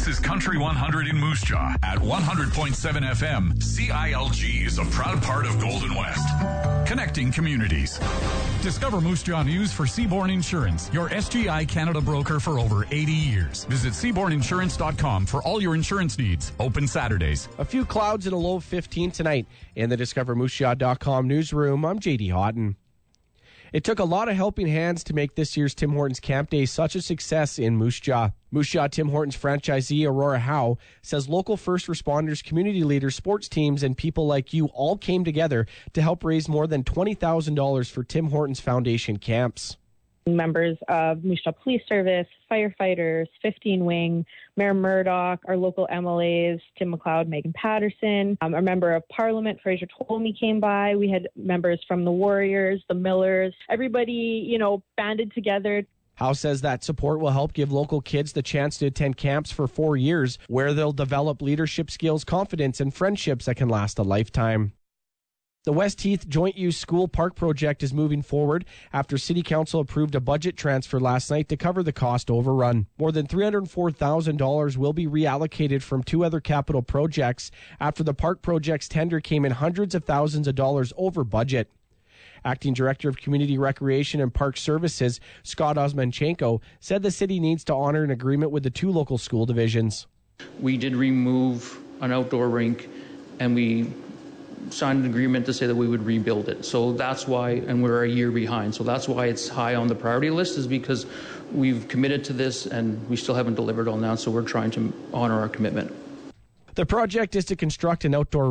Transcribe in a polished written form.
This is Country 100 in Moose Jaw at 100.7 FM. CILG is a proud part of Golden West, connecting communities. Discover Moose Jaw news for Seaborn Insurance, your SGI Canada broker for over 80 years. Visit SeabornInsurance.com for all your insurance needs. Open Saturdays. A few clouds and a low of 15 tonight in the DiscoverMooseJaw.com newsroom. I'm J.D. Houghton. It took a lot of helping hands to make this year's Tim Hortons Camp Day such a success in Moose Jaw. Moose Jaw Tim Hortons franchisee Aurora Howe says local first responders, community leaders, sports teams, and people like you all came together to help raise more than $20,000 for Tim Hortons Foundation camps. Members of Moose Jaw Police Service, firefighters, 15 Wing, Mayor Murdoch, our local MLAs, Tim McLeod, Megan Patterson, our member of Parliament, Fraser Tolmie, came by. We had members from the Warriors, the Millers, everybody, banded together. Howe says that support will help give local kids the chance to attend camps for 4 years, where they'll develop leadership skills, confidence, and friendships that can last a lifetime. The West Heath Joint Use School Park project is moving forward after City Council approved a budget transfer last night to cover the cost overrun. More than $304,000 will be reallocated from 2 other capital projects after the park project's tender came in hundreds of thousands of dollars over budget. Acting Director of Community Recreation and Park Services, Scott Osmanchenko, said the city needs to honor an agreement with the 2 local school divisions. We did remove an outdoor rink, and we signed an agreement to say that we would rebuild it. So that's why, and we're a year behind. So that's why it's high on the priority list, is because we've committed to this and we still haven't delivered on that. So we're trying to honor our commitment. The project is to construct an outdoor